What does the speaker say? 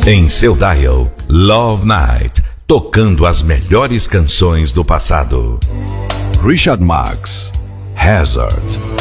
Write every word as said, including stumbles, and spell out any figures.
Em seu dial, Love Night, tocando as melhores canções do passado. Richard Marx, Hazard.